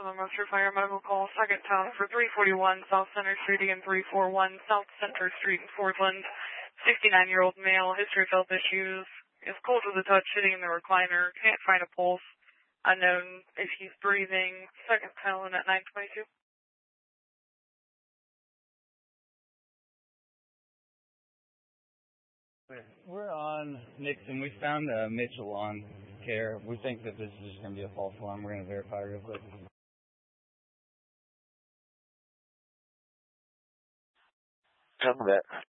Southern Western Fire Medical Call, second town for 341 South Center Street and 341 South Center Street in Portland. 69-year-old male, history of health issues, is cold to the touch, sitting in the recliner, can't find a pulse, unknown if he's breathing. Second town at 922. We're on Nixon. We found Mitchell on care. We think that this is just going to be a false alarm. We're going to verify real quick. Tell them that.